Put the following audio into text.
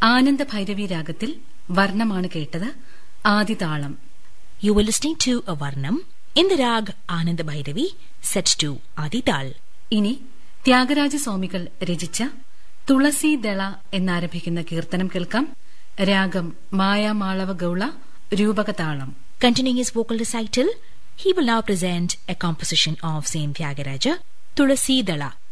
ആനന്ദഭൈരവി രാഗത്തിൽ വർണ്ണമാണ് കേട്ടത്. ആദിതാളം. You were listening to a Varnam in the rag Anand Bhairavi set to Adital. ഇനി ത്യാഗരാജ സ്വാമികൾ രചിച്ച തുളസീദള എന്നാരംഭിക്കുന്ന കീർത്തനം കേൾക്കാം. രാഗം Mayamalava ഗൌള, രൂപകതാളം. Continuing his vocal recital, he will now present a composition of Saint Tyagaraja, Tulasi Dala.